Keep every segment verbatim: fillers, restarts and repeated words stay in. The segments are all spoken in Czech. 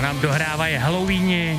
nám dohrávají Halloweeni.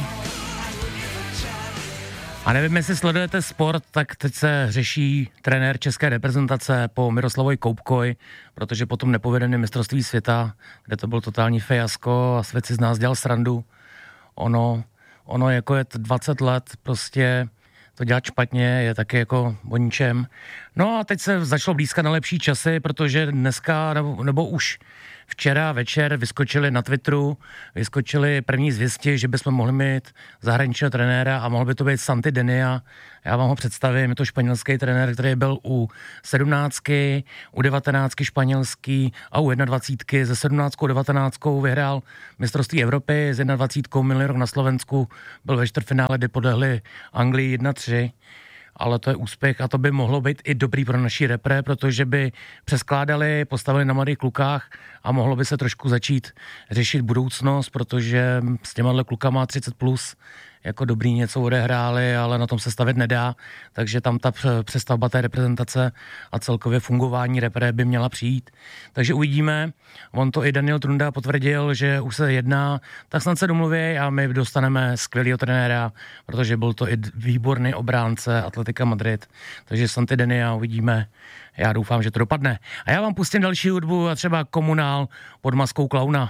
A nevím, jestli sledujete sport, tak teď se řeší trenér české reprezentace po Miroslavovi Koupkovi, protože po tom nepovedeném mistrovství světa, kde to byl totální fiasko a svět si z nás dělal srandu, ono, ono jako je dvacet let prostě to dělat špatně, je taky jako o ničem. No a teď se začalo blízkat na lepší časy, protože dneska, nebo, nebo už včera večer vyskočili na Twitteru, vyskočili první zvěsti, že bychom mohli mít zahraničního trenéra a mohl by to být Santi Denia. Já vám ho představím, je to španělský trenér, který byl u sedmnáctky, u devatenáctky španělský a u jednadvacítky. Ze sedmnáctkou, devatenáctkou vyhrál mistrovství Evropy, s jednadvacítkou minulý rok na Slovensku byl ve čtvrtfinále, kdy podlehli Anglii jedna tři. Ale to je úspěch a to by mohlo být i dobrý pro naší repre, protože by přeskládali, postavili na mladých klukách a mohlo by se trošku začít řešit budoucnost, protože s těmahle klukama třicet plus jako dobrý něco odehráli, ale na tom se stavět nedá, takže tam ta přestavba té reprezentace a celkově fungování repre by měla přijít. Takže uvidíme, on to i Daniel Trunda potvrdil, že už se jedná, tak snad se domluví a my dostaneme skvělýho trenéra, protože byl to i výborný obránce Atletika Madrid, takže Santi Denia uvidíme. Já doufám, že to dopadne. A já vám pustím další hudbu a třeba Komunál pod maskou klauna.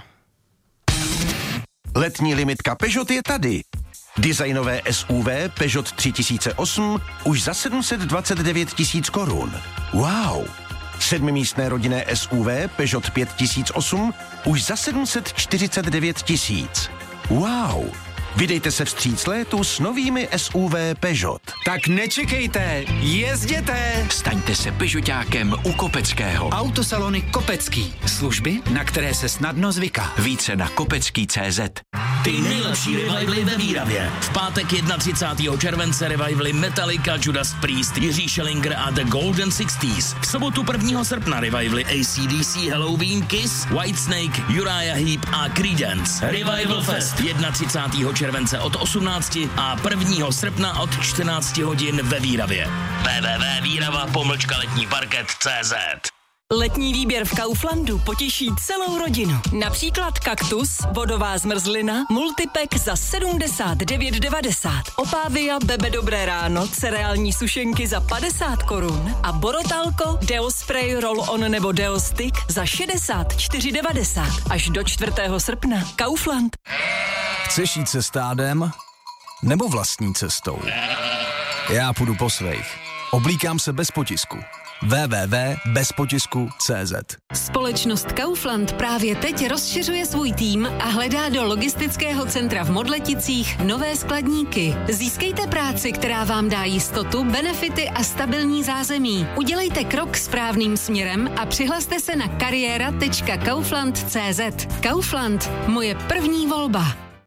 Letní limitka Peugeot je tady. Designové S U V Peugeot tři tisíce osm už za sedm set dvacet devět tisíc korun. Wow! Sedmimístné rodinné S U V Peugeot pět tisíc osm už za sedm set čtyřicet devět tisíc. Wow! Vydejte se vstříc létu s novými S U V Peugeot. Tak nečekejte, jezděte! Staňte se Peugeotákem u Kopeckého. Autosalony Kopecký. Služby, na které se snadno zvyká. Více na kopecký tečka cé zet. Ty nejlepší revivaly ve Výravě. V pátek třicátého prvního července revivaly Metallica, Judas Priest, Jiří Schellinger a The Golden Sixties. V sobotu prvního srpna revivaly A C D C, Halloween, Kiss, Whitesnake, Uriah Heep a Creedence. Revival Fest třicátého prvního července od osmnácti a prvního srpna od čtrnácti hodin ve Výravě. w w w tečka výrava pomlčka letní parket tečka cé zet. Letní výběr v Kauflandu potěší celou rodinu. Například kaktus, vodová zmrzlina, multipack za sedmdesát devět devadesát. Opávia Bebe Dobré ráno, cereální sušenky za padesát korun a Borotalko, Deo Spray, Roll-on nebo Deo Stick za šedesát čtyři devadesát. Až do čtvrtého srpna. Kaufland. Chceš jít se stádem nebo vlastní cestou? Já půjdu po svých. Oblíkám se bez potisku. w w w tečka bez potisku tečka cé zet. Společnost Kaufland právě teď rozšiřuje svůj tým a hledá do logistického centra v Modleticích nové skladníky. Získejte práci, která vám dá jistotu, benefity a stabilní zázemí. Udělejte krok správným směrem a přihlaste se na kariéra tečka kaufland tečka cé zet. Kaufland, moje první volba.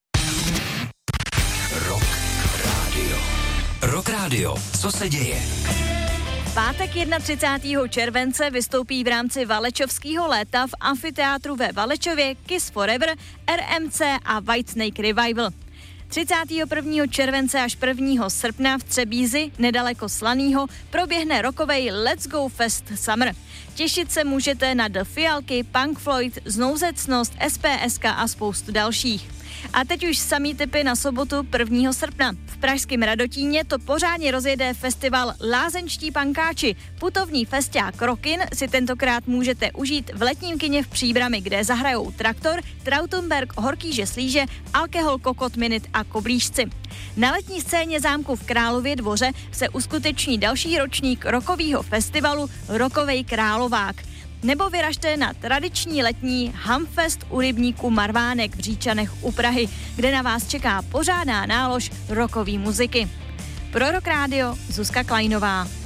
Rock Radio. Rock Radio. Co se děje? V pátek třicátého prvního července vystoupí v rámci Valečovského léta v amfiteátru ve Valečově Kiss Forever, R M C a Whitesnake Revival. třicátého prvního července až prvního srpna v Třebízi, nedaleko Slanýho, proběhne rockovej Let's Go Fest Summer. Těšit se můžete na The Fialky, Punk Floyd, Znouzecnost, S P S K a spoustu dalších. A teď už samý tipy na sobotu prvního srpna. V pražském Radotíně to pořádně rozjede festival Lázeňští pankáči. Putovní festiák Rockin si tentokrát můžete užít v letním kině v Příbrami, kde zahrajou Traktor, Trautenberg, Horký Slíže, Alkohol, Kokot Minute a Koblížci. Na letní scéně zámku v Králově Dvoře se uskuteční další ročník rockového festivalu Rockovej Královák. Nebo vyražte na tradiční letní Hamfest u rybníku Marvánek v Říčanech u Prahy, kde na vás čeká pořádná nálož rockové muziky. Pro Rock Radio Zuzka Klajnová.